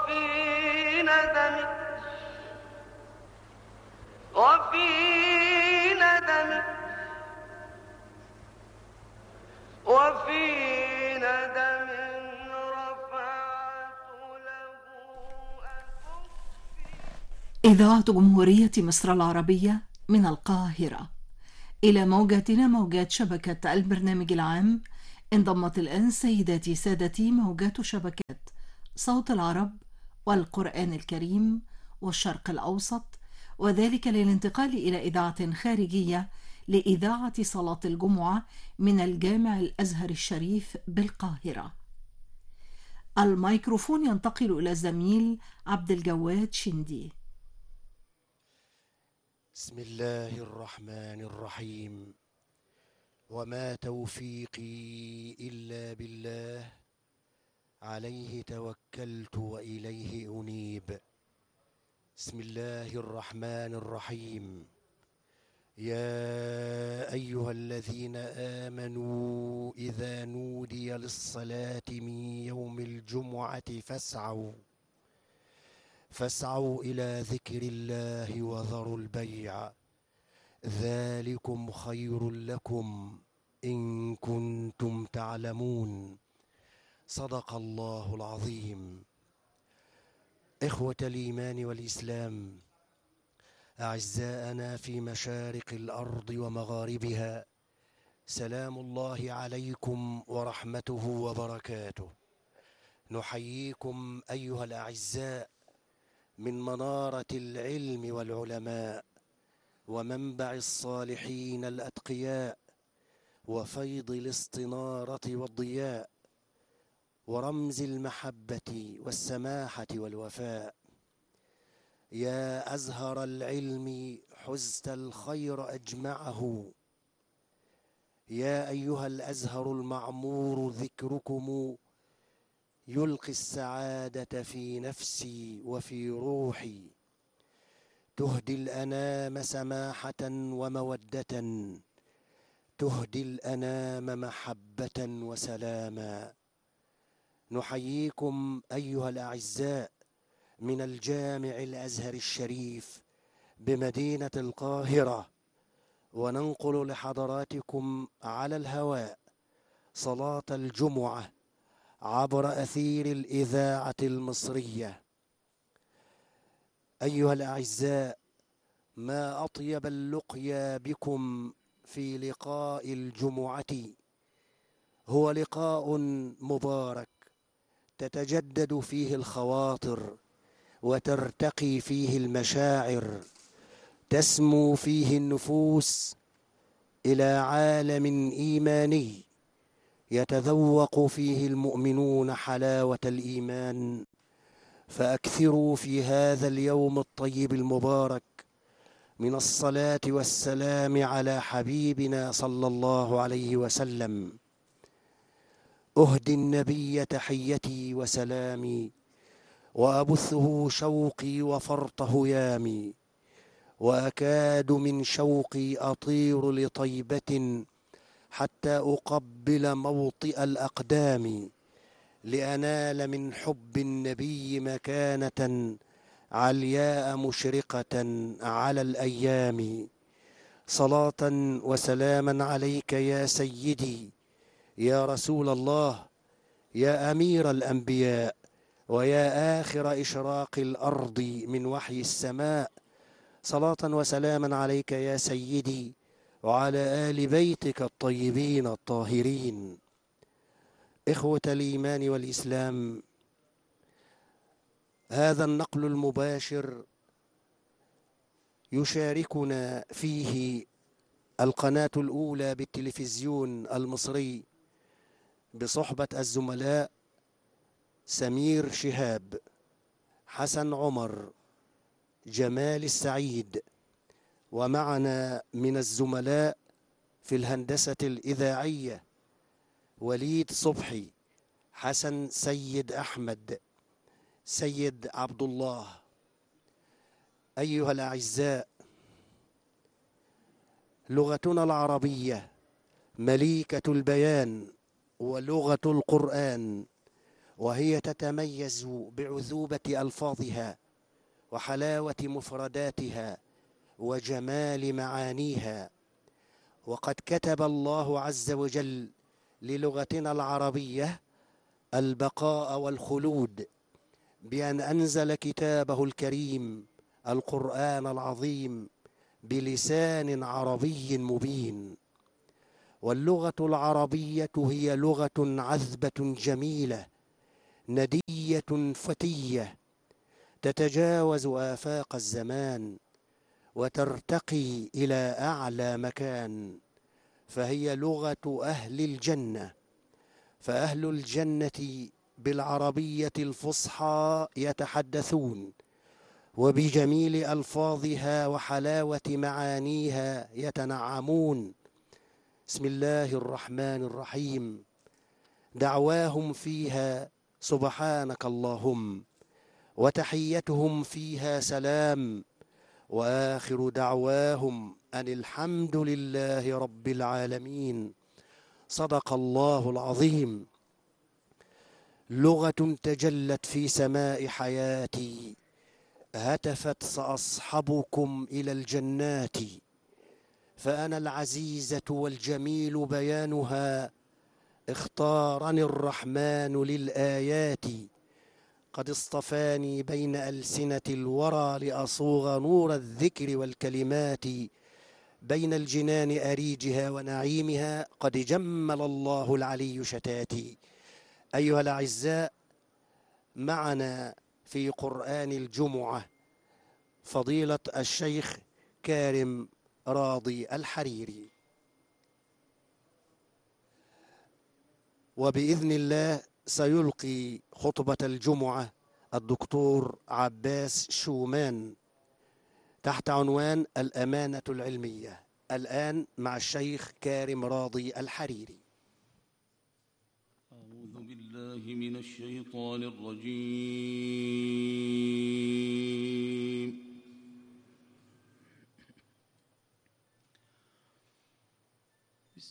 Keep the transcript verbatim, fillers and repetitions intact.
وفي ندم وفي ندم وفي ندم رفعت له أكفي. إذاعة جمهورية مصر العربية من القاهرة إلى موجاتنا موجات شبكة البرنامج العام. انضمت الآن سيداتي سادتي موجات شبكات صوت العرب والقرآن الكريم والشرق الأوسط، وذلك للانتقال إلى إذاعة خارجية لإذاعة صلاة الجمعة من الجامع الأزهر الشريف بالقاهرة. الميكروفون ينتقل إلى الزميل عبد الجواد شندي. بسم الله الرحمن الرحيم. وما توفيقي إلا بالله، عليه توكلت وإليه أنيب. بسم الله الرحمن الرحيم. يا أيها الذين آمنوا إذا نودي للصلاة من يوم الجمعة فاسعوا فاسعوا إلى ذكر الله وذروا البيع، ذلكم خير لكم إن كنتم تعلمون. صدق الله العظيم. إخوة الإيمان والإسلام، أعزاءنا في مشارق الأرض ومغاربها، سلام الله عليكم ورحمته وبركاته. نحييكم أيها الأعزاء من منارة العلم والعلماء ومنبع الصالحين الأتقياء وفيض الاستنارة والضياء ورمز المحبة والسماحة والوفاء. يا أزهر العلم حزت الخير أجمعه، يا أيها الأزهر المعمور ذكركم يلقي السعادة في نفسي وفي روحي. تهدي الأنام سماحة ومودة، تهدي الأنام محبة وسلاما. نحييكم أيها الأعزاء من الجامع الأزهر الشريف بمدينة القاهرة، وننقل لحضراتكم على الهواء صلاة الجمعة عبر أثير الإذاعة المصرية. أيها الأعزاء، ما أطيب اللقيا بكم في لقاء الجمعة. هو لقاء مبارك تتجدد فيه الخواطر وترتقي فيه المشاعر، تسمو فيه النفوس إلى عالم إيماني يتذوق فيه المؤمنون حلاوة الإيمان. فأكثروا في هذا اليوم الطيب المبارك من الصلاة والسلام على حبيبنا صلى الله عليه وسلم. أهدي النبي تحيتي وسلامي، وأبثه شوقي وفرط هيامي، وأكاد من شوقي أطير لطيبة حتى أقبل موطئ الأقدام، لأنال من حب النبي مكانة علياء مشرقة على الأيام. صلاة وسلاما عليك يا سيدي يا رسول الله، يا أمير الأنبياء، ويا آخر إشراق الأرض من وحي السماء. صلاة وسلاما عليك يا سيدي وعلى آل بيتك الطيبين الطاهرين. إخوة الإيمان والإسلام، هذا النقل المباشر يشاركنا فيه القناة الأولى بالتلفزيون المصري بصحبة الزملاء سمير شهاب، حسن عمر، جمال السعيد، ومعنا من الزملاء في الهندسة الإذاعية وليد صبحي، حسن سيد أحمد، سيد عبد الله. أيها الأعزاء، لغتنا العربية مليكة البيان ولغة القرآن، وهي تتميز بعذوبة ألفاظها وحلاوة مفرداتها وجمال معانيها. وقد كتب الله عز وجل للغتنا العربية البقاء والخلود بأن أنزل كتابه الكريم القرآن العظيم بلسان عربي مبين. واللغة العربية هي لغة عذبة جميلة ندية فتية تتجاوز آفاق الزمان وترتقي إلى أعلى مكان، فهي لغة أهل الجنة. فأهل الجنة بالعربية الفصحى يتحدثون، وبجميل ألفاظها وحلاوة معانيها يتنعمون. بسم الله الرحمن الرحيم. دعواهم فيها سبحانك اللهم، وتحيتهم فيها سلام، وآخر دعواهم أن الحمد لله رب العالمين. صدق الله العظيم. لغة تجلت في سماء حياتي، هتفت سأصحبكم إلى الجنات، فأنا العزيزة والجميل بيانها، اختارني الرحمن للآيات. قد اصطفاني بين ألسنة الورى لأصوغ نور الذكر والكلمات، بين الجنان أريجها ونعيمها، قد جمل الله العلي شتاتي. أيها الأعزاء، معنا في قرآن الجمعة فضيلة الشيخ كارم راضي الحريري، وبإذن الله سيلقي خطبة الجمعة الدكتور عباس شومان تحت عنوان الأمانة العلمية. الآن مع الشيخ كارم راضي الحريري. أعوذ بالله من الشيطان الرجيم.